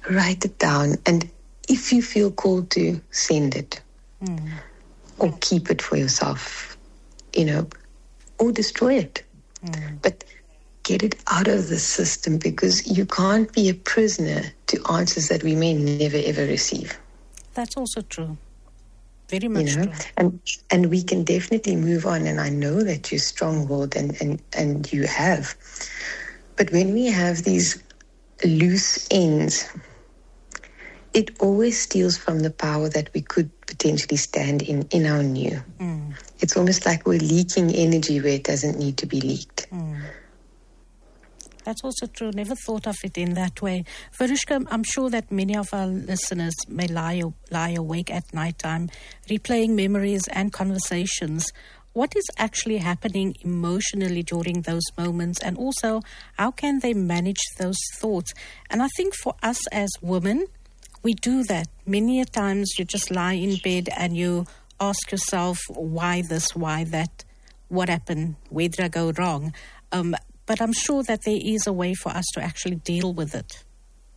write it down. And if you feel called to, send it. Or keep it for yourself, or destroy it. But get it out of the system, because you can't be a prisoner to answers that we may never, ever receive. That's also true. Very much true. And we can definitely move on. And I know that you're strong-willed and you have. But when we have these loose ends, it always steals from the power that we could potentially stand in our new. It's almost like we're leaking energy where it doesn't need to be leaked. That's also true. Never thought of it in that way. Verushka, I'm sure that many of our listeners may lie awake at nighttime, replaying memories and conversations. What is actually happening emotionally during those moments? And also, how can they manage those thoughts? And I think for us as women, we do that. Many a times you just lie in bed and you ask yourself, why this, why that, what happened, where did I go wrong? But I'm sure that there is a way for us to actually deal with it.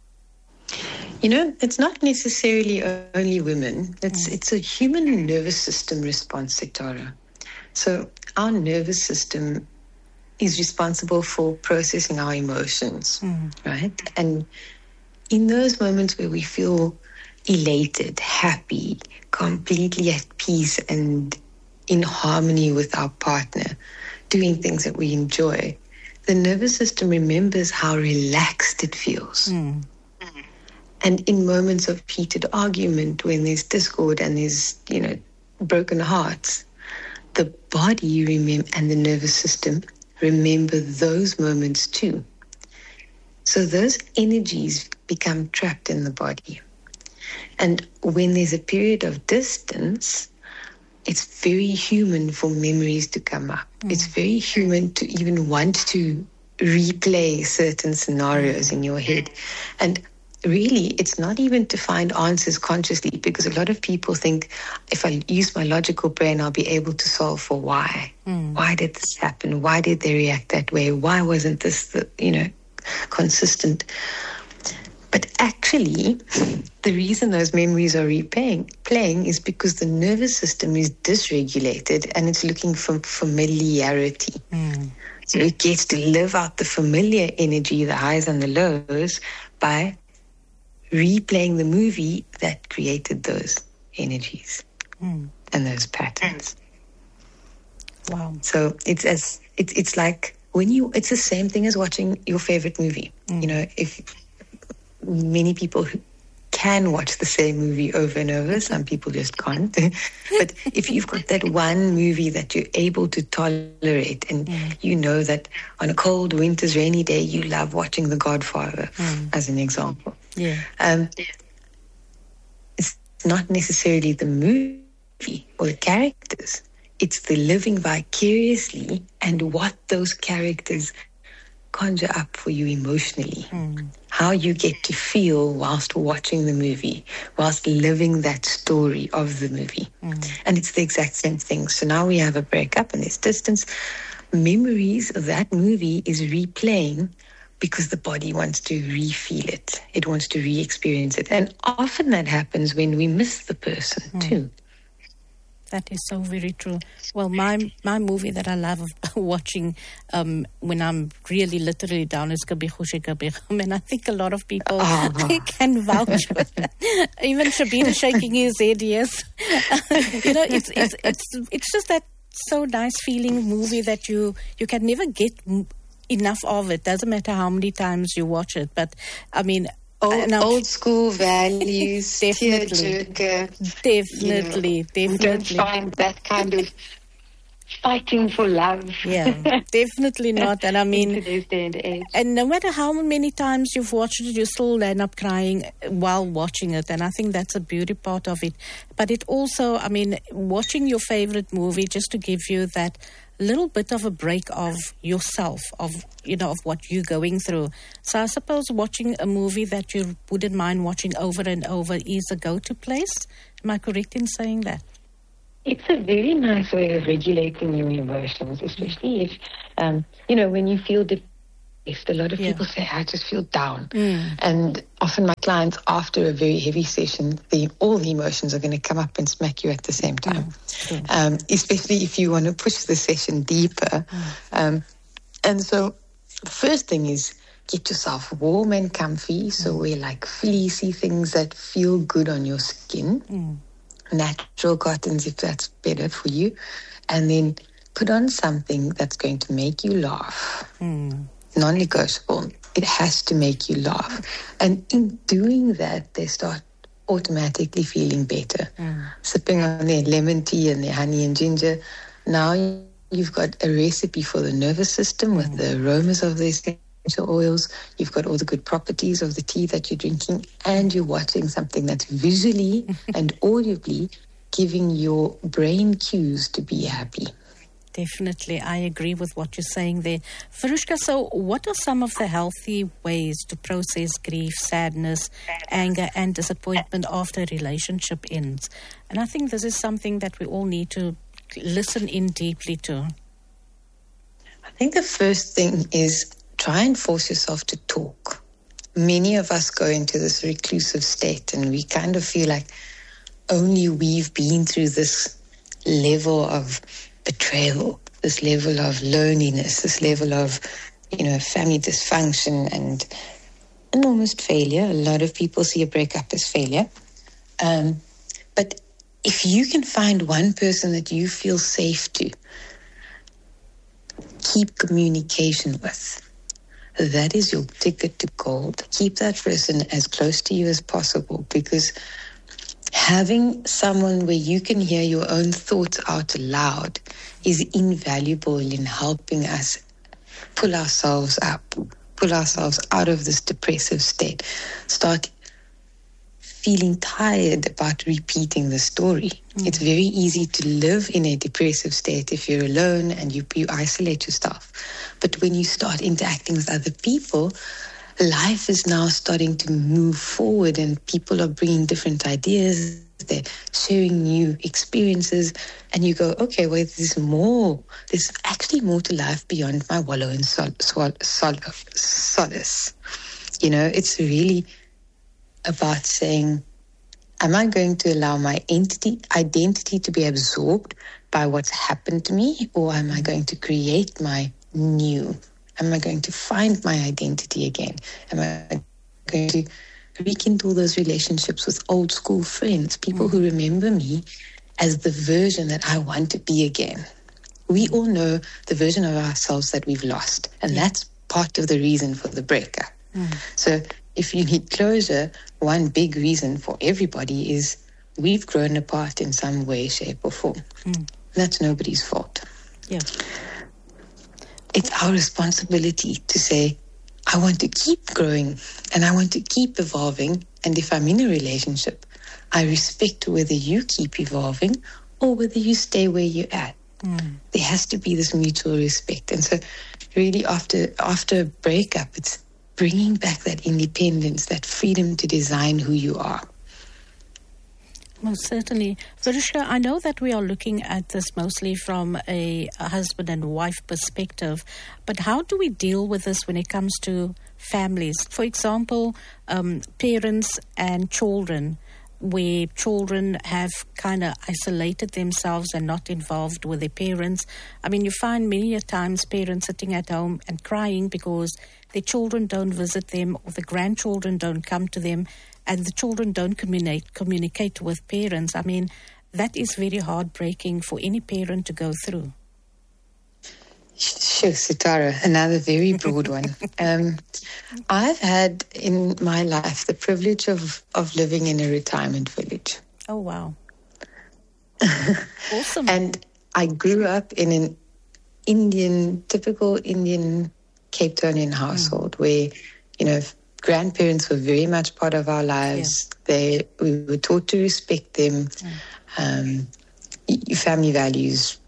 It's not necessarily only women. It's a human nervous system response, Setara. So our nervous system is responsible for processing our emotions, right? And in those moments where we feel elated, happy, completely at peace and in harmony with our partner, doing things that we enjoy, the nervous system remembers how relaxed it feels. And in moments of heated argument, when there's discord and there's, broken hearts, the body and the nervous system remember those moments too. So those energies become trapped in the body. And when there's a period of distance, it's very human for memories to come up. It's very human to even want to replay certain scenarios in your head. And really, it's not even to find answers consciously, because a lot of people think, if I use my logical brain, I'll be able to solve for why. Why did this happen? Why did they react that way? Why wasn't this, consistent? But actually, the reason those memories are playing is because the nervous system is dysregulated and it's looking for familiarity. So it gets to live out the familiar energy, the highs and the lows, by replaying the movie that created those energies and those patterns. Wow. So it's like it's the same thing as watching your favorite movie. If many people who can watch the same movie over and over, some people just can't. But if you've got that one movie that you're able to tolerate, and you know that on a cold winter's rainy day, you love watching The Godfather, as an example. It's not necessarily the movie or the characters. It's the living vicariously and what those characters conjure up for you emotionally. How you get to feel whilst watching the movie, whilst living that story of the movie. And it's the exact same thing. So now we have a breakup and there's distance. Memories of that movie is replaying because the body wants to re-feel it. It wants to re-experience it. And often that happens when we miss the person too. That is so very true. Well, my movie that I love watching when I'm really literally down is Kabigushe Kabigam, and I think a lot of people can vouch for that. Even Shabir is shaking his head, yes. It's just that so nice feeling movie that you can never get enough of it. Doesn't matter how many times you watch it, but I mean, old school values, definitely. Don't find that kind of fighting for love. Yeah, definitely not. And I mean, in today's day and age. And no matter how many times you've watched it, you still end up crying while watching it. And I think that's a beauty part of it. But it also, I mean, watching your favorite movie just to give you that little bit of a break of yourself, of what you're going through. So I suppose watching a movie that you wouldn't mind watching over and over is a go-to place. Am I correct in saying that? It's a very nice way of regulating your emotions, especially if, when you feel A lot of people say, I just feel down. And often my clients, after a very heavy session, all the emotions are going to come up and smack you at the same time, especially if you want to push the session deeper. And so the first thing is get yourself warm and comfy. So wear like fleecy things that feel good on your skin, natural cottons if that's better for you. And then put on something that's going to make you laugh. Non-negotiable. It has to make you laugh. And in doing that, they start automatically feeling better. Sipping on their lemon tea and their honey and ginger. Now you've got a recipe for the nervous system with the aromas of the essential oils. You've got all the good properties of the tea that you're drinking, and you're watching something that's visually and audibly giving your brain cues to be happy. Definitely, I agree with what you're saying there. Verushka, so what are some of the healthy ways to process grief, sadness, anger, and disappointment after a relationship ends? And I think this is something that we all need to listen in deeply to. I think the first thing is try and force yourself to talk. Many of us go into this reclusive state, and we kind of feel like only we've been through this level of betrayal, this level of loneliness, this level of, family dysfunction and almost failure. A lot of people see a breakup as failure. But if you can find one person that you feel safe to keep communication with, that is your ticket to gold. Keep that person as close to you as possible, because having someone where you can hear your own thoughts out loud is invaluable in helping us pull ourselves up, pull ourselves out of this depressive state, start feeling tired about repeating the story. It's very easy to live in a depressive state if you're alone and you isolate yourself. But when you start interacting with other people, life is now starting to move forward, and people are bringing different ideas. They're sharing new experiences, and you go, okay, well, there's more. There's actually more to life beyond my wallow in solace. It's really about saying, am I going to allow my identity to be absorbed by what's happened to me, or am I going to create my new? Am I going to find my identity again? Am I going to rekindle those relationships with old school friends, people who remember me as the version that I want to be again? We all know the version of ourselves that we've lost, and that's part of the reason for the breakup. So if you need closure, one big reason for everybody is we've grown apart in some way, shape, or form. That's nobody's fault. Yeah. It's our responsibility to say, I want to keep growing and I want to keep evolving. And if I'm in a relationship, I respect whether you keep evolving or whether you stay where you're at. There has to be this mutual respect. And so really after a breakup, it's bringing back that independence, that freedom to design who you are. Most certainly. Verushka, I know that we are looking at this mostly from a husband and wife perspective, but how do we deal with this when it comes to families? For example, parents and children, where children have kind of isolated themselves and not involved with their parents. I mean, you find many a times parents sitting at home and crying because their children don't visit them, or the grandchildren don't come to them, and the children don't communicate with parents. I mean, that is very heartbreaking for any parent to go through. Sure, Sitara, another very broad one. I've had in my life the privilege of living in a retirement village. Oh, wow. Awesome. And I grew up in an typical Indian Cape Townian household where, grandparents were very much part of our lives. Yeah. We were taught to respect them. Your family values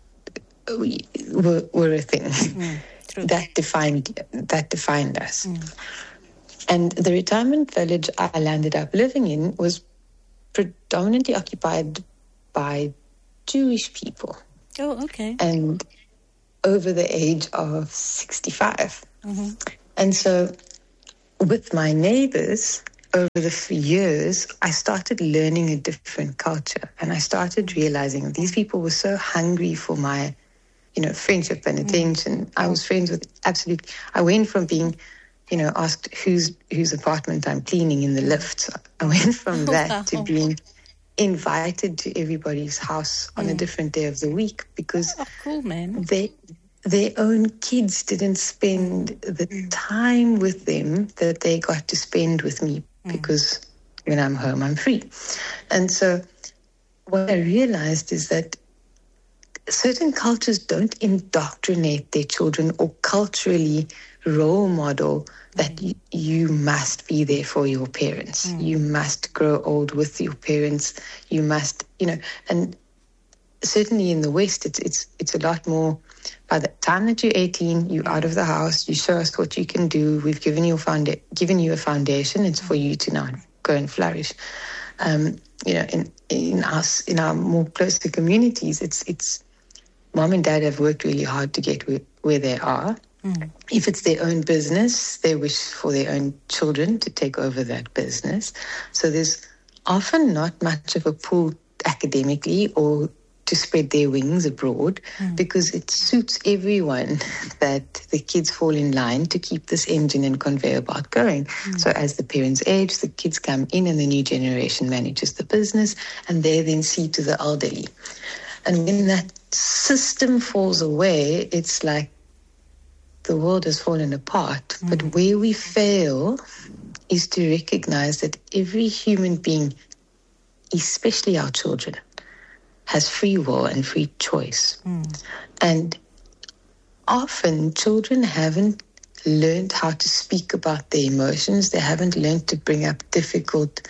were a thing that defined us. And the retirement village I landed up living in was predominantly occupied by Jewish people. Oh, okay. And over the age of 65. And so with my neighbors, over the years, I started learning a different culture. And I started realizing these people were so hungry for my, friendship and attention. I was friends with I went from being, asked whose apartment I'm cleaning in the lift. I went from that to being invited to everybody's house on a different day of the week because cool, man. Their own kids didn't spend the time with them that they got to spend with me because when I'm home, I'm free. And so what I realized is that certain cultures don't indoctrinate their children or culturally role model that you must be there for your parents. You must grow old with your parents. You must, and certainly in the West, it's a lot more. By the time that you're 18, you're out of the house. You show us what you can do. We've given you a foundation. It's for you to now go and flourish. In our more closer communities, it's mom and dad have worked really hard to get where they are. If it's their own business, they wish for their own children to take over that business. So there's often not much of a pull academically or to spread their wings abroad because it suits everyone that the kids fall in line to keep this engine and conveyor belt going. So as the parents age, the kids come in and the new generation manages the business and they then see to the elderly. And when that system falls away, it's like the world has fallen apart. But where we fail is to recognize that every human being, especially our children, has free will and free choice. And often children haven't learned how to speak about their emotions. They haven't learned to bring up difficult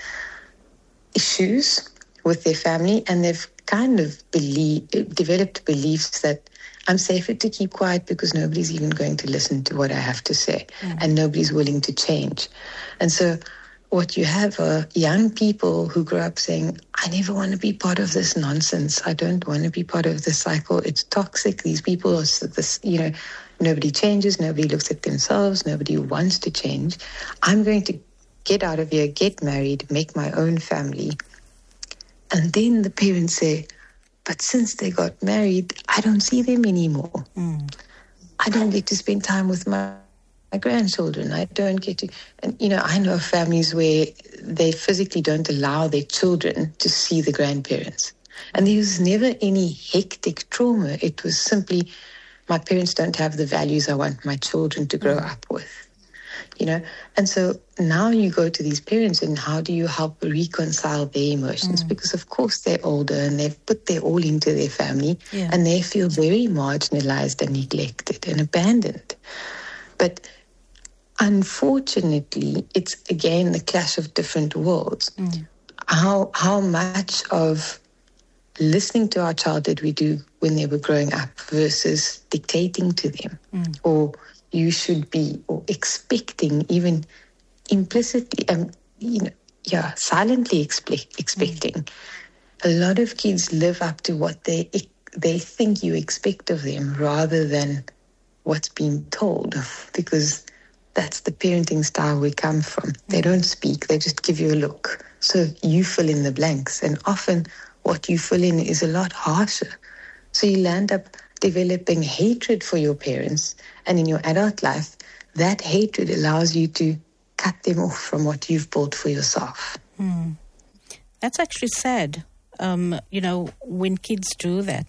issues with their family, and they've kind of developed beliefs that I'm safer to keep quiet because nobody's even going to listen to what I have to say, and nobody's willing to change. And so what you have are young people who grow up saying, I never want to be part of this nonsense. I don't want to be part of this cycle. It's toxic. These people are this, nobody changes. Nobody looks at themselves. Nobody wants to change. I'm going to get out of here, get married, make my own family. And then the parents say, but since they got married, I don't see them anymore. I don't get to spend time with my grandchildren. I don't get to, and I know families where they physically don't allow their children to see the grandparents. And there was never any hectic trauma. It was simply, my parents don't have the values I want my children to grow up with. And so now you go to these parents and how do you help reconcile their emotions? Because of course they're older and they've put their all into their family and they feel very marginalized and neglected and abandoned. But unfortunately, it's again the clash of different worlds. How much of listening to our child did we do when they were growing up versus dictating to them or you should be, or expecting, even implicitly, silently expecting. A lot of kids live up to what they think you expect of them rather than what's being told, because that's the parenting style we come from. They don't speak, they just give you a look. So you fill in the blanks, and often what you fill in is a lot harsher. So you land up developing hatred for your parents, and in your adult life, that hatred allows you to cut them off from what you've built for yourself. That's actually sad, when kids do that.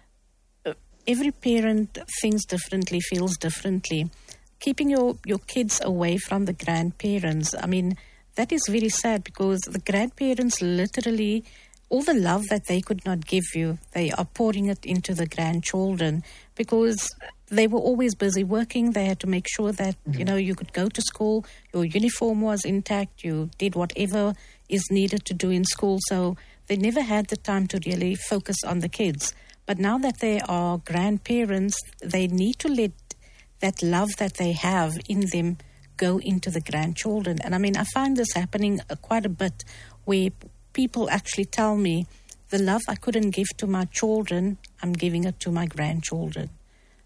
Every parent thinks differently, feels differently. Keeping your kids away from the grandparents, that is very sad, because the grandparents literally, all the love that they could not give you, they are pouring it into the grandchildren, because they were always busy working. They had to make sure that, you could go to school, your uniform was intact, you did whatever is needed to do in school. So they never had the time to really focus on the kids. But now that they are grandparents, they need to let that love that they have in them go into the grandchildren. And I find this happening quite a bit, where people actually tell me, the love I couldn't give to my children, I'm giving it to my grandchildren.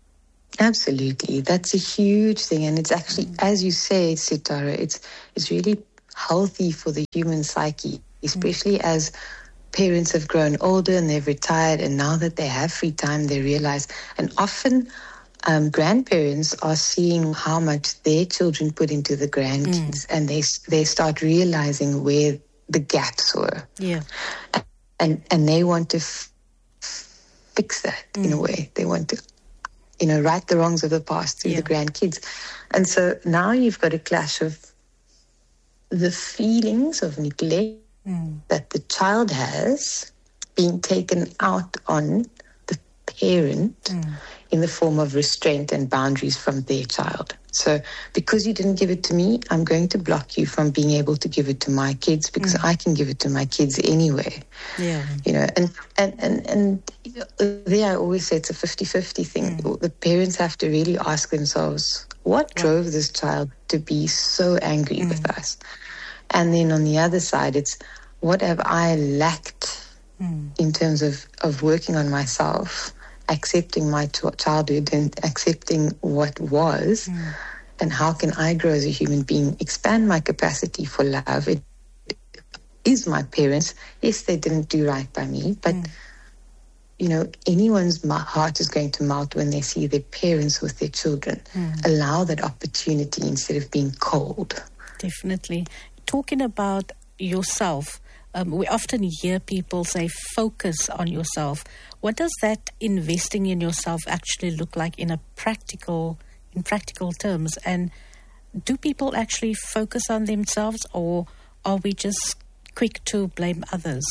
Absolutely. That's a huge thing. And it's actually, as you say, Sitara, it's really healthy for the human psyche, especially as parents have grown older and they've retired, and now that they have free time, they realize, and often grandparents are seeing how much their children put into the grandkids, and they start realizing where the gaps were. Yeah. And they want to fix that in a way. They want to, right the wrongs of the past through the grandkids. And so now you've got a clash of the feelings of neglect that the child has being taken out on the parent in the form of restraint and boundaries from their child. So because you didn't give it to me, I'm going to block you from being able to give it to my kids because I can give it to my kids anyway. Yeah. And there I always say it's a 50-50 thing. The parents have to really ask themselves, what drove this child to be so angry with us? And then on the other side, it's what have I lacked in terms of working on myself, accepting my childhood and accepting what was, and how can I grow as a human being, expand my capacity for love. It is my parents. Yes, they didn't do right by me, but anyone's heart is going to melt when they see their parents with their children. Allow that opportunity instead of being cold. Definitely. Talking about yourself, we often hear people say, focus on yourself. What does that investing in yourself actually look like in practical terms? And do people actually focus on themselves, or are we just quick to blame others?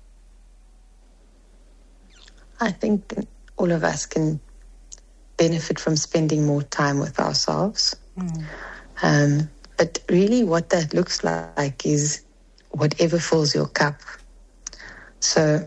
I think all of us can benefit from spending more time with ourselves. But really what that looks like is whatever fills your cup. So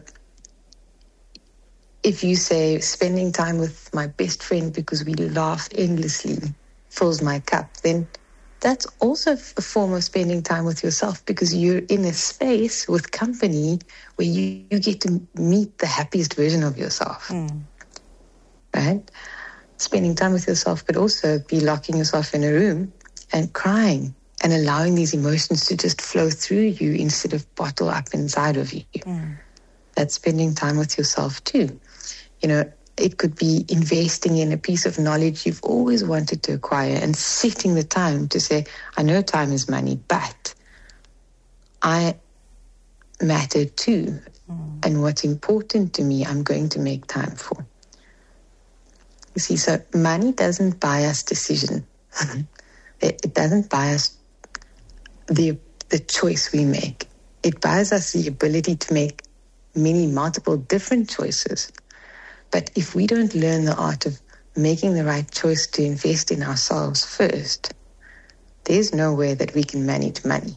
if you say spending time with my best friend because we laugh endlessly fills my cup, then that's also a form of spending time with yourself because you're in a space with company where you get to meet the happiest version of yourself. Right? Spending time with yourself could also be locking yourself in a room and crying and allowing these emotions to just flow through you instead of bottle up inside of you. That's spending time with yourself too. It could be investing in a piece of knowledge you've always wanted to acquire and setting the time to say, I know time is money, but I matter too. And what's important to me, I'm going to make time for. You see, so money doesn't buy us decision. It doesn't buy us the choice we make. It buys us the ability to make multiple different choices. But if we don't learn the art of making the right choice to invest in ourselves first, there's no way that we can manage money.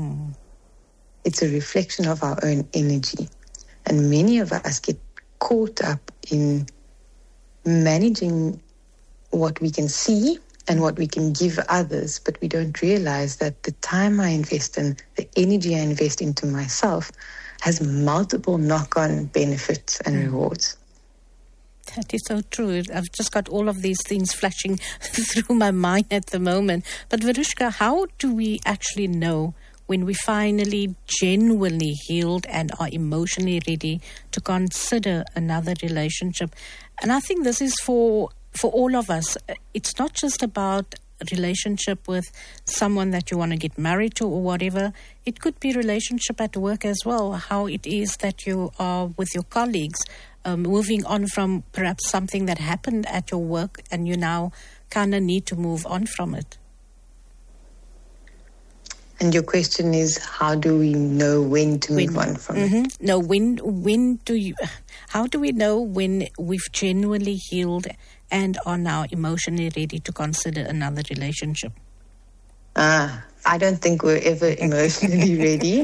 It's a reflection of our own energy. And many of us get caught up in managing what we can see and what we can give others, but we don't realize that the time I invest in, the energy I invest into myself has multiple knock-on benefits and rewards. That is so true. I've just got all of these things flashing through my mind at the moment. But Verushka, how do we actually know when we finally genuinely healed and are emotionally ready to consider another relationship? And I think this is for all of us. It's not just about a relationship with someone that you want to get married to or whatever. It could be a relationship at work as well, how it is that you are with your colleagues, moving on from perhaps something that happened at your work and you now kind of need to move on from it. And your question is, how do we know when to move on from it? No, how do we know when we've genuinely healed and are now emotionally ready to consider another relationship? I don't think we're ever emotionally ready.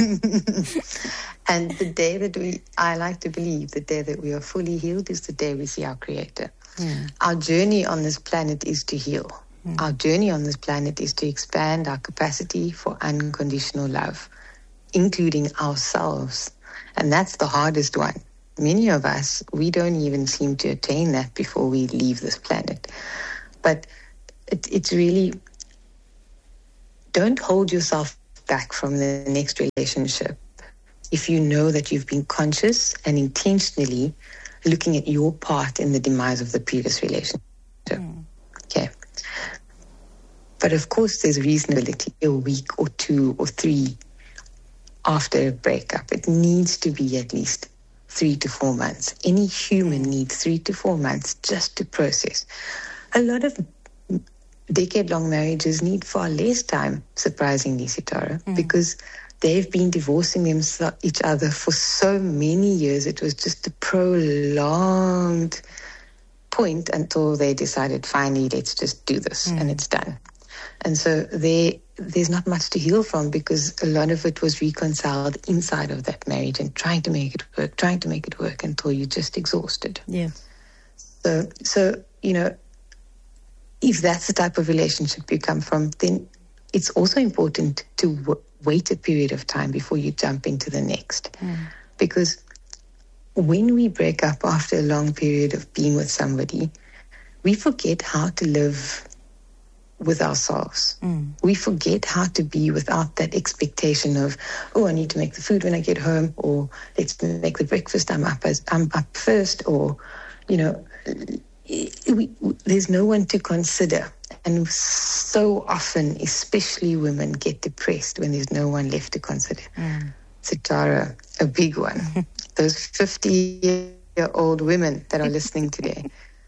And the day that I like to believe the day that we are fully healed is the day we see our Creator. Our journey on this planet is to heal. Our journey on this planet is to expand our capacity for unconditional love, including ourselves. And that's the hardest one. many of us, we don't even seem to attain that before we leave this planet. But it's really, don't hold yourself back from the next relationship if you know that you've been conscious and intentionally looking at your part in the demise of the previous relationship. Okay. But of course, there's reasonability a week or 2 or 3 after a breakup. It needs to be at least 3 to 4 months. Any human needs 3 to 4 months just to process. A lot of decade-long marriages need far less time, surprisingly, Sitara, because they've been divorcing each other for so many years. It was just a prolonged point until they decided, finally, let's just do this, and it's done. And so there's not much to heal from, because a lot of it was reconciled inside of that marriage and trying to make it work until you're just exhausted. Yeah. So if that's the type of relationship you come from, then it's also important to wait a period of time before you jump into the next. Because when we break up after a long period of being with somebody, we forget how to live with ourselves. We forget how to be without that expectation of, I need to make the food when I get home, or let's make the breakfast, I'm up first, or, there's no one to consider. And so often, especially women, get depressed when there's no one left to consider. Sitara, a big one. Those 50-year-old women that are listening today.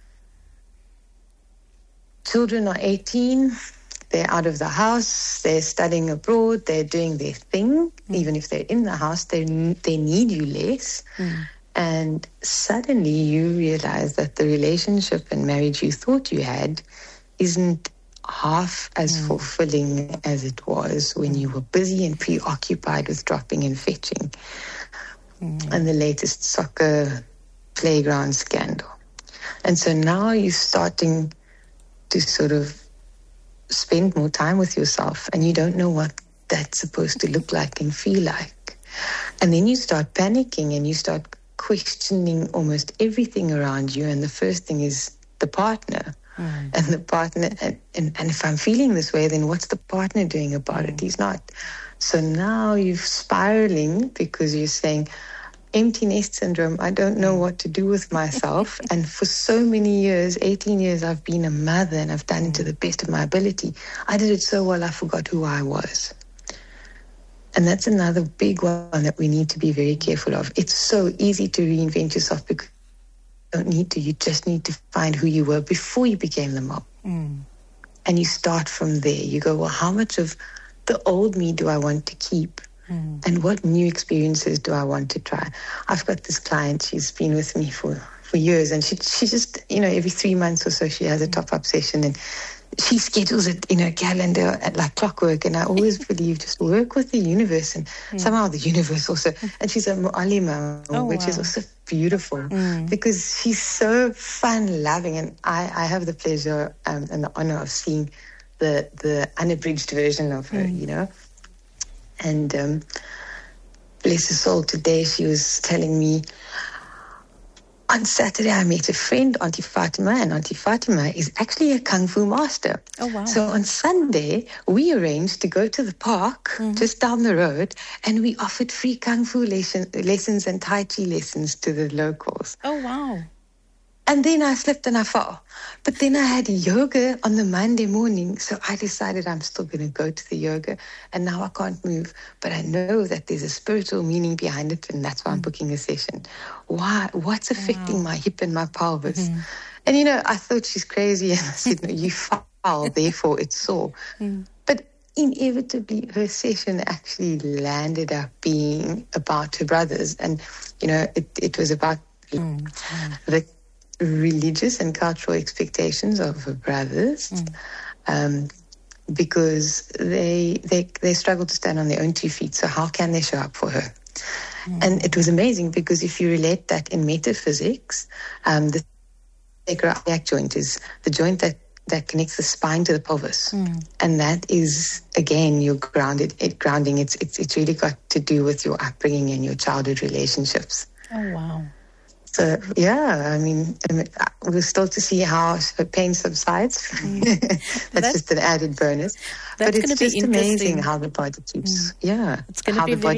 Children are 18, they're out of the house, they're studying abroad, they're doing their thing. Even if they're in the house, they need you less. And suddenly you realize that the relationship and marriage you thought you had isn't half as fulfilling as it was when you were busy and preoccupied with dropping and fetching. And the latest soccer playground scandal. And so now you're starting to sort of spend more time with yourself, and you don't know what that's supposed to look like and feel like. And then you start panicking and you start questioning almost everything around you, and the first thing is the partner. And the partner, and if I'm feeling this way, then what's the partner doing about it? He's not. So now you're spiraling because you're saying, empty nest syndrome, I don't know what to do with myself. And for so many years, 18 years, I've been a mother and I've done it to the best of my ability. I did it so well, I forgot who I was. And that's another big one that we need to be very careful of. It's so easy to reinvent yourself because you don't need to. You just need to find who you were before you became the mom. And you start from there. You go, well, how much of the old me do I want to keep? And what new experiences do I want to try? I've got this client, she's been with me for years, and she just, every 3 months or so she has a top-up session, and she schedules it in her calendar at like clockwork. And I always believe just work with the universe, and somehow the universe also. And she's a mu'alima, which is also beautiful because she's so fun loving. And I have the pleasure and the honor of seeing the unabridged version of her, And bless her soul, today she was telling me, on Saturday I met a friend, Auntie Fatima, and Auntie Fatima is actually a Kung Fu master. Oh, wow. So on Sunday, we arranged to go to the park just down the road, and we offered free Kung Fu lessons and Tai Chi lessons to the locals. Oh, wow. And then I slipped and I fell. But then I had yoga on the Monday morning, so I decided I'm still going to go to the yoga, and now I can't move. But I know that there's a spiritual meaning behind it, and that's why I'm booking a session. Why? What's affecting my hip and my pelvis? And, I thought she's crazy, and I said, no, you fell, therefore it's sore. But inevitably, her session actually landed up being about her brothers. And, it was about the religious and cultural expectations of her brothers, because they struggle to stand on their own 2 feet. So how can they show up for her? And it was amazing because if you relate that in metaphysics, the sacroiliac joint is the joint that connects the spine to the pelvis, and that is again your grounding. It's really got to do with your upbringing and your childhood relationships. Oh wow. So, yeah, I mean, we're still to see how her pain subsides. That's just an added bonus. But it's just amazing how the body keeps, it's going to how be the body